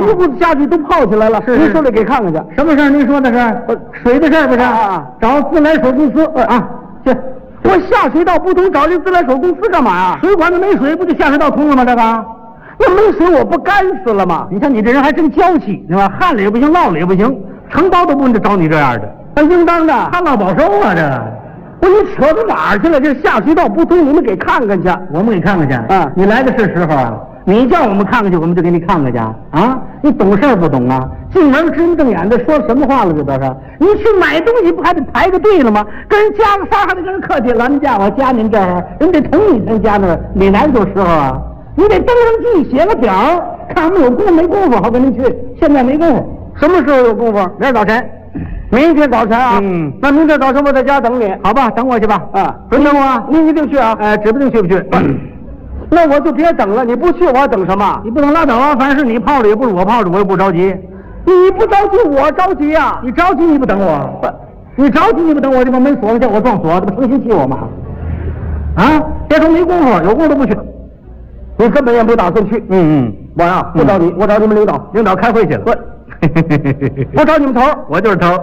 一屋子家具都泡起来了。 是， 您手里给看看去。 什么事儿？您说的是水的事儿不是？找自来水公司啊，去。 我下水道不通，找这自来水公司干嘛呀？ 水管子没水，不就下水道通了吗？这个， 那没水我不干死了吗？ 你看你这人还真娇气，是吧？旱了也不行，涝了也不行，承包都不能找你这样的。 那应当的， 旱涝保收啊！这， 你扯到哪儿去了？这下水道不通，你们给看看去。 我们给看看去。你来的是时候啊！你叫我们看看去，我们就给你看看去啊！你懂事不懂啊？进门直瞪眼的说什么话了？这都是你去买东西不还得排个队了吗？跟人加个仨还得跟人客气。老人家我加您这儿，人得同意才加那儿。你来的时候啊，你得登上记写个表，看我们有功夫没功夫，好跟您去。现在没功夫， 什么时候有功夫？ 明儿早晨。 明天早晨啊，那明天早晨我在家等你， 好吧？等我去吧， 准等我，您一定去啊， 指不定去不去。 那我就别等了，你不去我还等什么？ 你不能拉倒啊！反正是你泡着，也不是我泡着，我也不着急。 你不着急，我着急啊！ 你着急你不等我，你着急你不等我，这把门锁上叫我撞锁，这不成心气我吗？啊！别说没功夫，有功夫都不去。 你根本也不打算去。我呀不找你，我找你们领导， 领导开会去了。 我找你们头， 我就是头。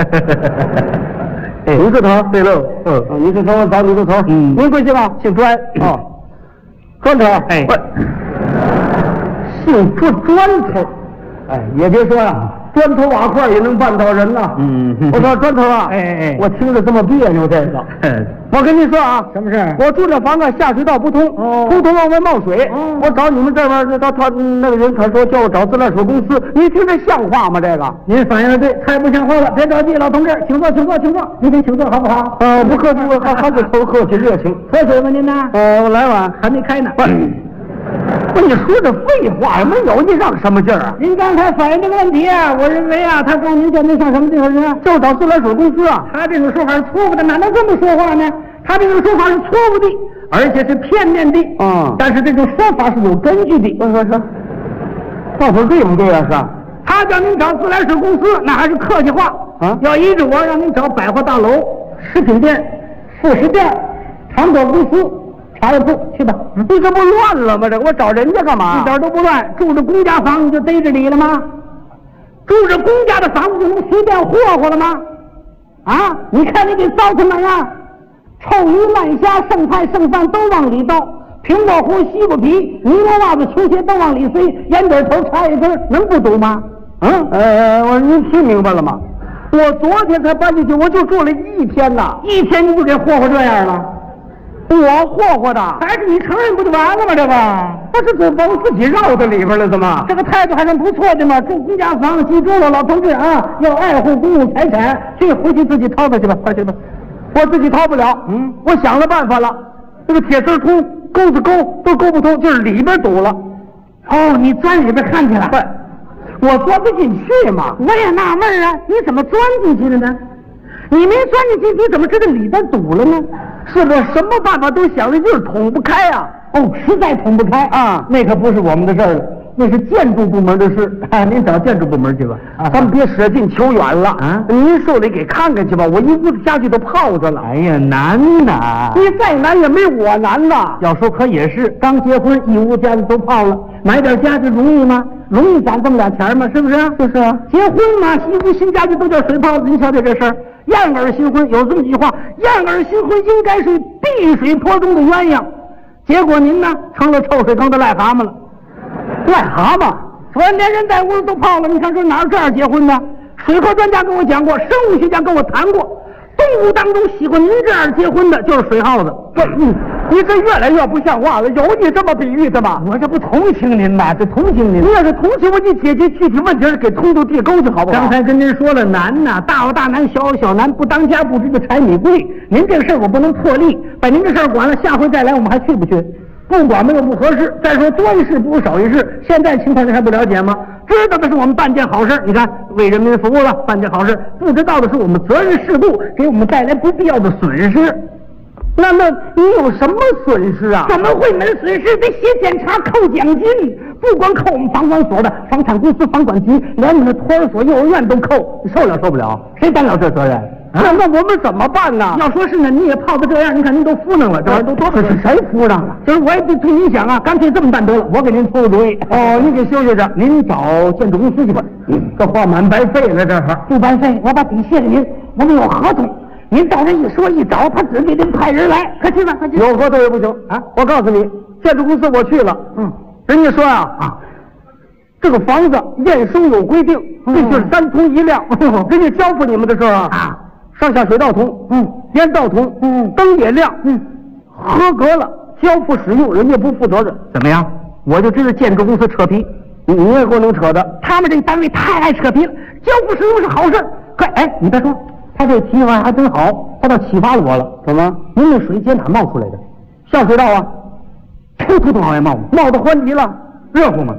你是头， 对喽。 你是头，我找你是头。您贵姓啊？ 姓专。 砖头。姓砖头。 也别说呀， 砖头瓦块也能绊倒人呐。我说砖头啊，我听着这么别扭，这个。我跟您说啊， 什么事？ 我住这房子下水道不通，通通往外冒水。我找你们这边，他那个人他说叫我找自来水公司，你听这像话吗？这个您反应的对，太不像话了。别着急，老同志，请坐，请坐，请坐。您先请坐好不好？ 不客气，还是头客气热情。 喝水吗您呢？ 我来碗， 还没开呢。 不，你说这废话也没有，你让什么劲儿啊？ 您刚才反映这个问题啊，我认为啊，他告您叫您上什么地方去？ 就找自来水公司啊。 他这种说法是错误的，哪能这么说话呢？他这种说法是错误的，而且是片面的。但是这种说法是有根据的。 到底对不对啊？是。 他叫您找自来水公司，那还是客气话啊。 要依着我，让您找百货大楼、食品店、副食店、糖果公司。茶叶铺去吧， 你这不乱了吗？这我找人家干嘛？ 一点都不乱。住着公家房子就逮着你了吗？住着公家的房子就能随便霍霍了吗？啊！你看你给糟成那样，臭鱼烂虾、剩菜剩饭都往里倒，苹果核、西瓜皮、尼龙袜子、球鞋都往里塞，烟卷头、茶叶根能不堵吗？ 我说您听明白了吗？我昨天才搬进去，我就住了1天呐 ，1天你就给霍霍这样了。 我霍霍的， 还是你承认不就完了吗？这个， 那是往自己绕在里边了，怎么？ 这个态度还算不错的嘛。住公家房，记住了，老同志啊，要爱护公共财产，这回去自己掏掏去吧，快去吧。 我自己掏不了，我想了办法了，这个铁丝通，钩子勾都勾不通，就是里边堵了。 你钻里边看去了？ 我钻不进去嘛。 我也纳闷啊，你怎么钻进去了呢？你没钻进去，你怎么知道里边堵了呢？ 是我什么办法都想着，就是捅不开啊！ 实在捅不开啊！ 那可不是我们的事儿了，那是建筑部门的事。您找建筑部门去吧。 咱们别舍近求远了啊！您手里给看看去吧，我一屋子家具都泡着了。 哎呀，难呐！ 你再难也没我难呐。 要说可也是，刚结婚一屋家具都泡了，买点家具容易吗？容易攒这么点钱吗？是不是？ 就是啊， 结婚嘛，新屋新家具都叫水泡子。您瞧瞧这事儿。燕儿新婚有这么句话，燕儿新婚应该是碧水坡中的鸳鸯，结果您呢成了臭水坑的癞蛤蟆了。 癞蛤蟆， 昨天连人带屋子都泡了，你看这哪有这样结婚的？水科专家跟我讲过，生物学家跟我谈过，动物当中喜欢您这样结婚的就是水耗子。 你这越来越不像话了，有你这么比喻的吗？ 我这不同情您吗？这同情您。 你要是同情我，你解决具体问题给通通地沟去好不好？ 刚才跟您说了难呐，大有大难，小有小难，不当家不知道柴米贵。您这个事儿我不能破例，把您这事儿管了，下回再来我们还去不去？不管没有不合适。再说多一事不如少一事，现在情况您还不了解吗？知道的是我们办件好事，你看为人民服务了，办件好事；不知道的是我们责任适度，给我们带来不必要的损失。 那你有什么损失啊？ 怎么会没损失？得写检查扣奖金，不光扣我们房管所的，房产公司、房管局，连你们托儿所、幼儿园都扣，你受了受不了？谁担了这责任？ 那我们怎么办呢？ 要说是呢，你也泡的这样，你看您都敷弄了，这玩意儿都多这是谁敷上了？ 就是我也对您想啊，干脆这么办得了，我给您出个主意。 哦，你给休息着， 您找建筑公司去吧。 这话满白费了，这哈不白费，我把底写给您，我们有合同，您到这一说一找，他只给您派人来，可去吧，可去。 有合同也不行啊！我告诉你，建筑公司我去了，人家说这个房子验收有规定，必须是3通1亮。人家交付你们的时候上下水道通，烟道通，灯也亮，合格了，交付使用，人家不负责任。 怎么样？我就知道建筑公司扯皮， 你也够能扯的。 他们这个单位太爱扯皮了，交付使用是好事。可你别说，他这提法还真好，他倒启发了我了。 怎么？ 您那水接哪冒出来的？ 下水道啊， 突突往外冒， 冒得欢极了， 热乎吗？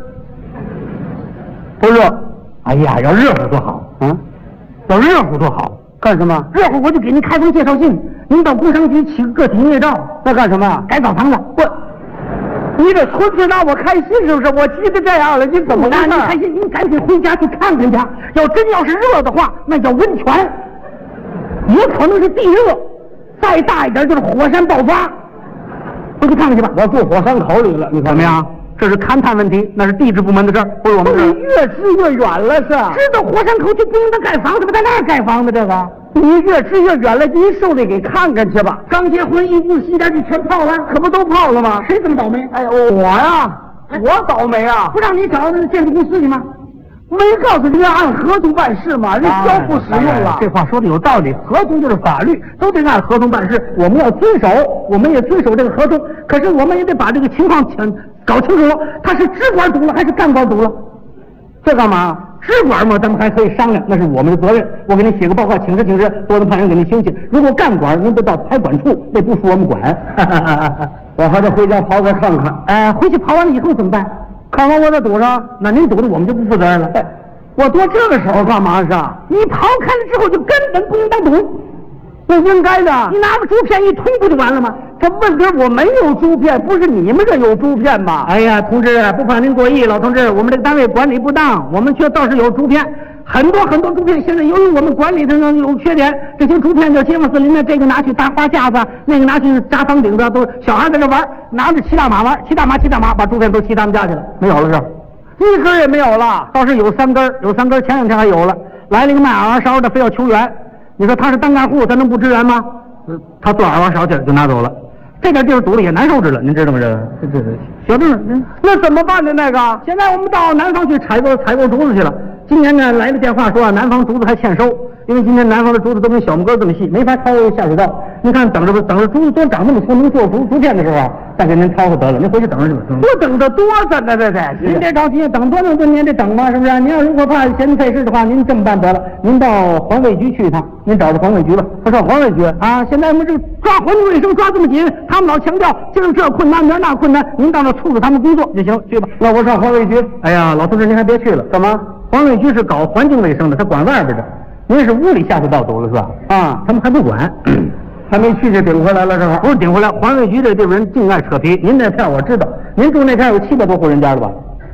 不热。 哎呀，要热乎多好啊！要热乎多好。 干什么？ 热乎我就给您开封介绍信，您到工商局起个个体营业照。 那干什么？ 改澡堂子。 你这纯是拿我开心是不是？我急得这样了，你怎么拿你开心？您赶紧回家去看看去。要是热的话，那叫温泉，也可能是地热，再大一点就是火山爆发。回去看看去吧。 我住火山口里了，你看怎么样？这是勘探问题，那是地质部门的事儿，不是我们的。 你越支越远了是？ 知道火山口就不应该盖房子吧？在那儿盖房子，这个你越支越远了，您受理给看看去吧。 刚结婚一步新家就全泡了， 可不都泡了吗？ 谁这么倒霉？ 哎呦，我呀，我倒霉啊！ 不让你找那建筑公司去吗？ 没告诉你要按合同办事吗？人交付使用了。 这话说的有道理，合同就是法律，都得按合同办事。我们要遵守，我们也遵守这个合同。可是我们也得把这个情况搞清楚，他是支管堵了还是干管堵了？ 这干嘛？ 支管嘛，咱们还可以商量，那是我们的责任。我给您写个报告，请示，多能派人给您休息。如果干管，您得到财管处，那不属我们管。 我还得回家跑看看。 回去跑完了以后怎么办？ 看完我再堵上， 那您堵的我们就不负责任了。 我多这个时候干嘛是？ 你刨开了之后就根本不应当堵， 不应该的。 你拿个竹片一捅不就完了吗？ 这问题我没有竹片，不是你们这有竹片吗？ 哎呀，同志，不怕您过意，老同志，我们这个单位管理不当，我们却倒是有竹片，很多竹片。现在由于我们管理上有缺点，这些竹片叫街坊四邻的，这个拿去搭花架子，那个拿去扎房顶子，都小孩在这玩，拿着骑大马玩，骑大马，把竹片都骑他们家去了，没有了是。 一根也没有了， 倒是有3根，前2天还有了。来了一个卖耳挖勺的，非要求援。你说他是单干户，咱能不支援吗？他做耳挖勺去就拿走了。这点地儿堵了也难受着了，您知道吗？这小郑， 那怎么办呢？那个， 现在我们到南方去采购竹子去了。今年呢来的电话说南方竹子还欠收，因为今年南方的竹子都跟小木根这么细，没法掏下水道。您看等着竹子多长那么粗，能做竹片的时候再给您掏回得了。您回去等着去吧。 我等着多着呢，这您别着急，等多能您也得等吧，是不是？您要如果怕嫌费事的话，您这么办得了，您到环卫局去一趟，您找到环卫局吧。 我上环卫局啊！现在我们这抓环境卫生抓这么紧，他们老强调今儿这困难明儿那困难，您到那促使他们工作就行，去吧。 那我上环卫局。 哎呀，老同志您还别去了， 干嘛？ 环卫局是搞环境卫生的，他管外边的。您是屋里下水道堵了是吧？ 啊， 他们还不管， 还没去就顶回来了，正好。 不是顶回来，环卫局这地方人净爱扯皮。您那片我知道，您住那片有700多户人家了吧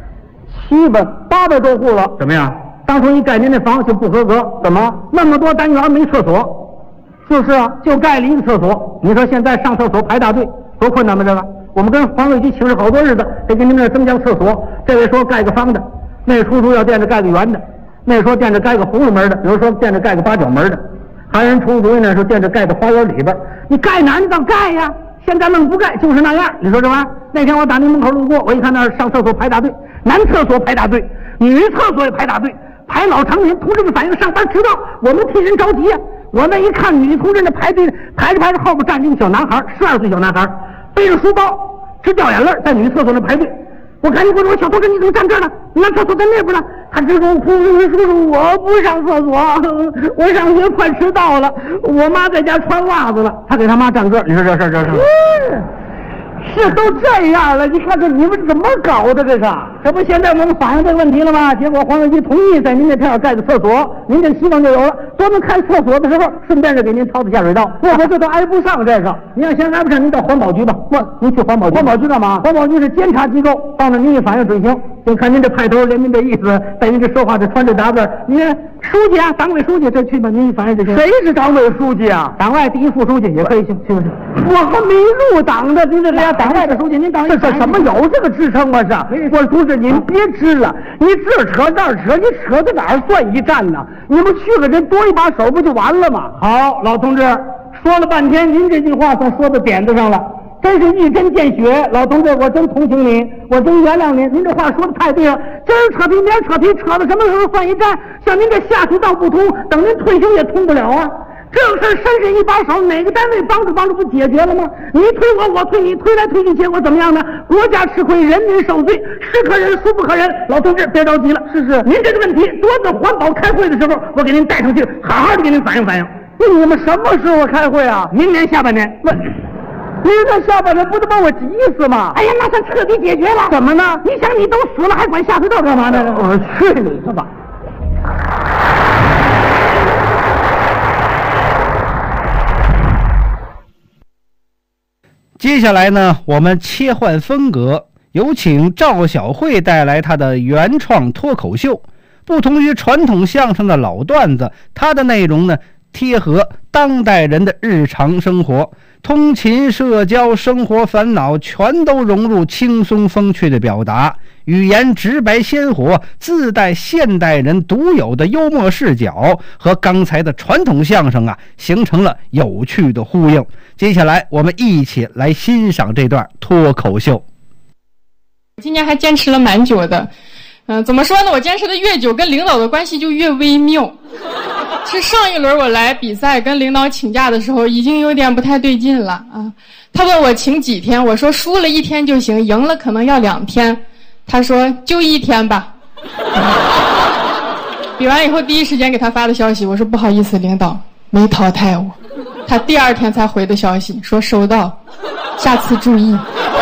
？800多户了。 怎么样？当初一盖您那房就不合格， 怎么？ 那么多单元没厕所？ 就是啊， 就盖了一个厕所。你说现在上厕所排大队，多困难吗？这个，我们跟环卫局请示好多日子，得给您那增加厕所。这位说盖个方的，那位出租要垫着盖个圆的，那位说垫着盖个葫芦门的，有人说垫着盖个8角门的，还有人出主意呢，说垫着盖到花园里边。你盖哪儿你倒盖呀？现在愣不盖，就是那样。你说这玩意儿？那天我打您门口路过，我一看那儿上厕所排大队，男厕所排大队，女厕所也排大队，排老长人。同志们反映上班迟到，我们替人着急呀。我那一看女同志那排队排着后边站着一个小男孩，12岁小男孩，背着书包直掉眼泪，在女厕所那排队。我赶紧过去，我说小同志你怎么站这儿呢？男厕所在那边呢。他直说：“叔叔，我不上厕所，我上学快迟到了，我妈在家穿袜子了。”他给他妈站个，你说这事儿， 是都这样了，你看看你们怎么搞的这是？ 这不现在我们反映这个问题了吗？结果黄文基同意在您这片盖个厕所，您这希望就有了。多能开厕所的时候，顺便就给您抄的下水道。 不，这都挨不上这个。 您要嫌挨不上，您到环保局吧。 不， 您去环保局。 环保局干嘛？ 环保局是监察机构，到那您一反映准行。就看您这派头，连您这意思，带您这说话，这穿这打扮，您书记啊，党委书记，这去吧，您一反映就行。 谁是党委书记啊？ 党外第一副书记也可以行，是不是？ 我还没入党呢，您这俩党外的书记，您党这什么有这个职称吗？是？我说同志，您别支了，你这扯那扯，你扯到哪儿算一站呢？你们去个人多一把手不就完了吗？ 好，老同志说了半天，您这句话算说到点子上了。真是一针见血，老同志，我真同情您，我真原谅您。您这话说的太对了，今儿扯皮，明儿扯皮，扯到什么时候算一站？像您这下水道不通，等您退休也通不了啊！这个事儿伸伸一把手，哪个单位帮助不解决了吗？你推我，我推你，推来推去，结果怎么样呢？国家吃亏，人民受罪，是可忍，孰不可忍？老同志别着急了， 是， 您这个问题，多次环保开会的时候，我给您带上去，好好的给您反映反映。 你们什么时候开会啊？ 明年下半年。 您这下半年不得把我急死吗？ 哎呀，那算彻底解决了。 怎么呢？ 你想你都死了，还管下水道干嘛呢？ 我去你的吧！ 接下来呢，我们切换风格，有请赵小慧带来她的原创脱口秀。不同于传统相声的老段子，它的内容呢贴合当代人的日常生活，通勤、社交、生活烦恼全都融入轻松风趣的表达，语言直白鲜活，自带现代人独有的幽默视角，和刚才的传统相声形成了有趣的呼应。接下来我们一起来欣赏这段脱口秀。 今年还坚持了蛮久的，怎么说呢？我坚持的越久，跟领导的关系就越微妙。是上一轮我来比赛跟领导请假的时候，已经有点不太对劲了啊。他问我请几天，我说输了1天就行，赢了可能要2天。他说就1天吧。比完以后第一时间给他发的消息，我说不好意思，领导没淘汰我。他第2天才回的消息，说收到，下次注意。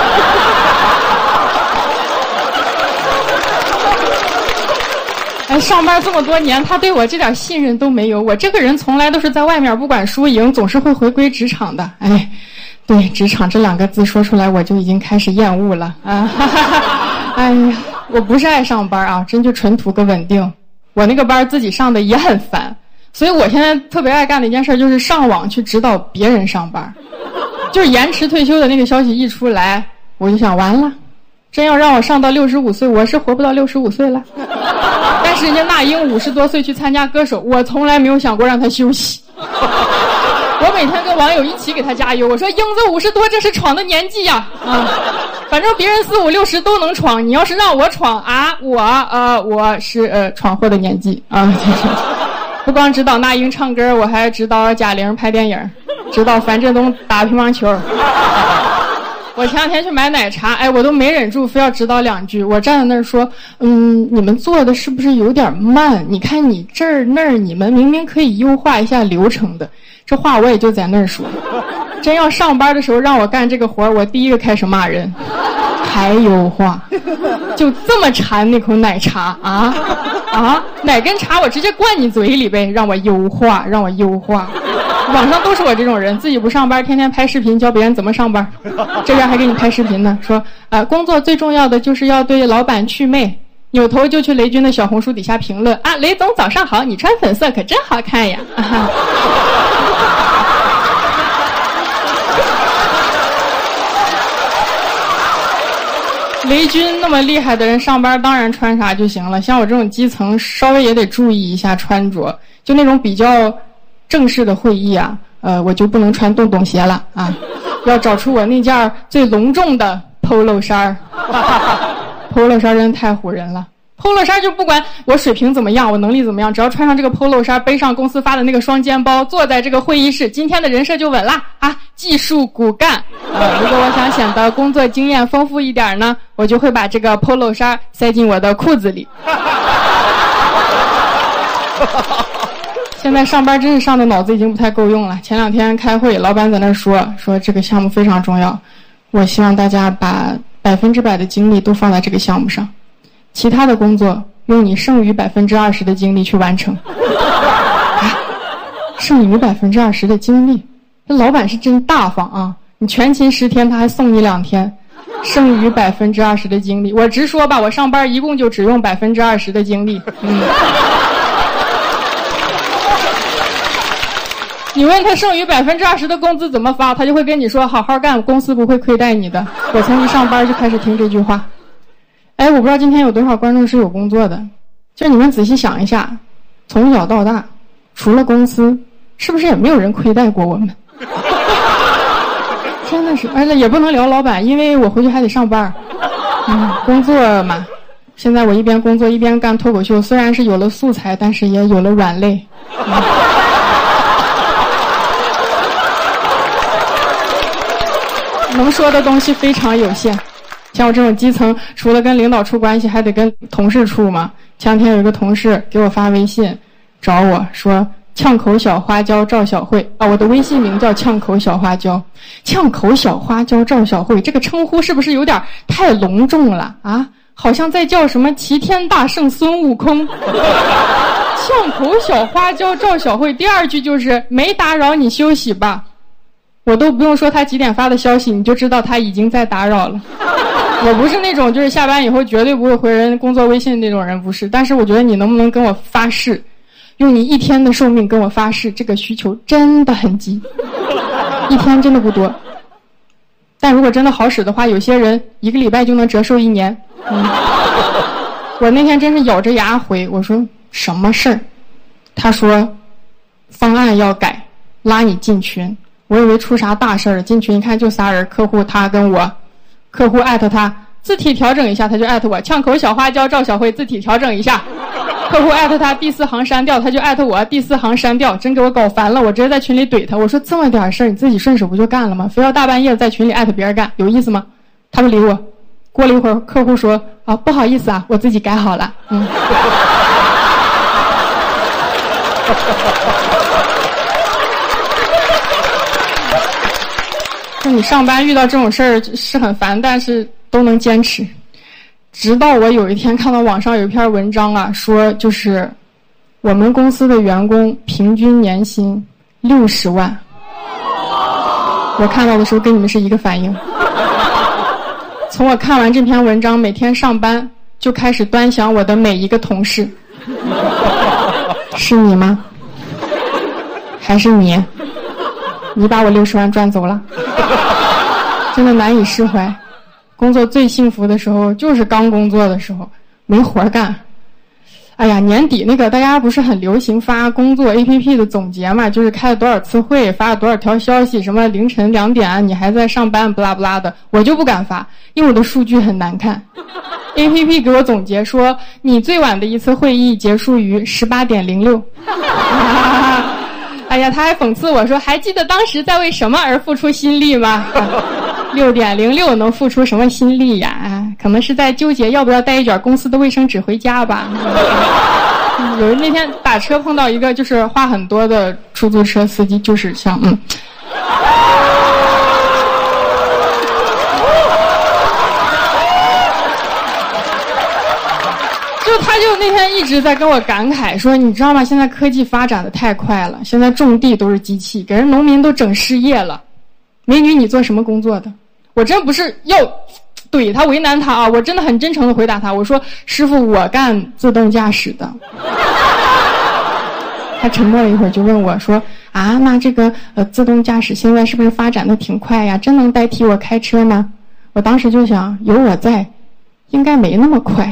上班这么多年，他对我这点信任都没有。我这个人从来都是在外面不管输赢，总是会回归职场的。哎，对，职场这2个字说出来，我就已经开始厌恶了啊！哎呀，我不是爱上班啊，真就纯图个稳定。我那个班自己上的也很烦，所以我现在特别爱干的一件事就是上网去指导别人上班。就是延迟退休的那个消息一出来，我就想完了，真要让我上到65岁，我是活不到65岁了。但是人家那英50多岁去参加歌手，我从来没有想过让他休息。我每天跟网友一起给他加油，我说英子50多这是闯的年纪呀，反正别人40、50都能闯，你要是让我闯啊，我是闯祸的年纪啊。就是不光指导那英唱歌，我还指导贾玲拍电影，指导樊振东打乒乓球。我前2天去买奶茶，我都没忍住非要指导2句。我站在那儿说，你们做的是不是有点慢？你看你这儿那儿，你们明明可以优化一下流程的。这话我也就在那儿说。真要上班的时候让我干这个活，我第一个开始骂人。还优化？就这么馋那口奶茶啊？哪根茶我直接灌你嘴里呗，让我优化，让我优化。网上都是我这种人，自己不上班，天天拍视频教别人怎么上班，这边还给你拍视频呢，说工作最重要的就是要对老板祛魅，扭头就去雷军的小红书底下评论雷总早上好，你穿粉色可真好看呀。雷军那么厉害的人上班当然穿啥就行了，像我这种基层稍微也得注意一下穿着，就那种比较正式的会议我就不能穿洞洞鞋了啊，要找出我那件最隆重的 polo 衫。polo 衫真太唬人了。polo 衫就不管我水平怎么样，我能力怎么样，只要穿上这个 polo 衫，背上公司发的那个双肩包，坐在这个会议室，今天的人设就稳了技术骨干。如果我想显得工作经验丰富一点呢，我就会把这个 polo 衫塞进我的裤子里。现在上班真是上的脑子已经不太够用了。前2天开会，老板在那说这个项目非常重要，我希望大家把100%的精力都放在这个项目上。 其他的工作用你剩余20%的精力去完成。剩余20%的精力，这老板是真大方啊！你全勤10天，他还送你2天，剩余20%的精力。我直说吧，我上班一共就只用20%的精力。你问他剩余20%的工资怎么发，他就会跟你说好好干，公司不会亏待你的。我从一上班就开始听这句话。哎，我不知道今天有多少观众是有工作的，就你们仔细想一下，从小到大，除了公司，是不是也没有人亏待过我们？真的是，而且也不能聊老板，因为我回去还得上班。工作嘛，现在我一边工作一边干脱口秀，虽然是有了素材，但是也有了软肋。能说的东西非常有限。像我这种基层，除了跟领导处关系，还得跟同事处嘛。前两天有一个同事给我发微信找我说，呛口小花椒赵小慧啊，我的微信名叫呛口小花椒。呛口小花椒赵小慧这个称呼是不是有点太隆重了啊？好像在叫什么齐天大圣孙悟空。呛口小花椒赵小慧，第2句就是没打扰你休息吧。我都不用说他几点发的消息，你就知道他已经在打扰了。我不是那种就是下班以后绝对不会回人工作微信那种人，不是。但是我觉得你能不能跟我发誓，用你1天的寿命跟我发誓，这个需求真的很急，1天真的不多。但如果真的好使的话，有些人1个礼拜就能折寿1年。我那天真是咬着牙回，我说什么事儿？他说方案要改，拉你进群。我以为出啥大事儿了，进群一看就仨人，客户他跟我，客户艾特他，字体调整一下，他就艾特我，呛口小花椒赵小慧字体调整一下。客户艾特他第4行删掉，他就艾特我第4行删掉，真给我搞烦了。我直接在群里怼他，我说这么点事儿你自己顺手不就干了吗？非要大半夜在群里艾特别人干，有意思吗？他不理我。过了一会儿，客户说啊，不好意思啊，我自己改好了。就你上班遇到这种事儿是很烦，但是都能坚持。直到我有一天看到网上有一篇文章啊，说就是我们公司的员工平均年薪60万。我看到的时候跟你们是一个反应。从我看完这篇文章，每天上班就开始端详我的每一个同事。是你吗？还是你？你把我60万赚走了。真的难以释怀。工作最幸福的时候就是刚工作的时候，没活干。哎呀，年底那个大家不是很流行发工作 APP 的总结嘛，就是开了多少次会，发了多少条消息，什么凌晨2点你还在上班不拉不拉的，我就不敢发，因为我的数据很难看。APP 给我总结说，你最晚的一次会议结束于18:06。哎呀，他还讽刺我说，还记得当时在为什么而付出心力吗？6:06能付出什么心力呀？可能是在纠结要不要带一卷公司的卫生纸回家吧。有那天打车碰到一个就是话很多的出租车司机，就是像他就那天一直在跟我感慨说，你知道吗？现在科技发展的太快了，现在种地都是机器，给人农民都整失业了。美女，你做什么工作的？我真不是要怼他为难他啊，我真的很真诚的回答他，我说师傅，我干自动驾驶的。他沉默了一会儿就问我说，啊，那这个自动驾驶现在是不是发展的挺快呀？真能代替我开车吗？我当时就想，有我在，应该没那么快。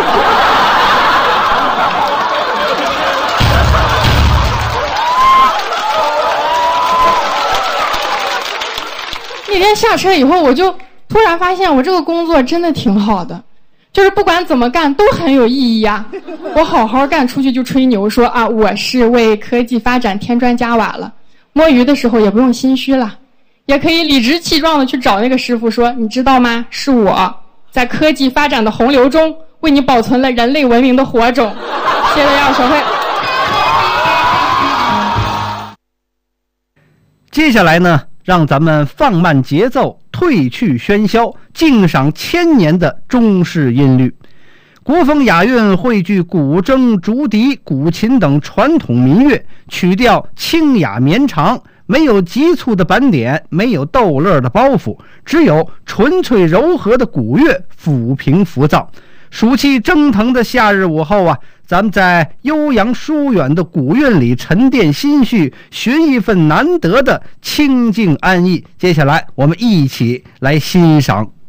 那天下车以后，我就突然发现我这个工作真的挺好的，就是不管怎么干都很有意义呀。我好好干，出去就吹牛说啊，我是为科技发展添砖加瓦了。摸鱼的时候也不用心虚了，也可以理直气壮的去找那个师傅说，你知道吗？是我在科技发展的洪流中为你保存了人类文明的火种。谢谢大家，小慧。 接下来呢，让咱们放慢节奏，褪去喧嚣，静赏千年的中式音律。 国风雅韵汇聚古筝、竹笛、古琴等传统民乐，曲调清雅绵长，没有急促的板点，没有逗乐的包袱，只有纯粹柔和的古乐抚平浮躁。暑气蒸腾的夏日午后啊，咱们在悠扬疏远的古韵里沉淀心绪，寻一份难得的清静安逸。接下来我们一起来欣赏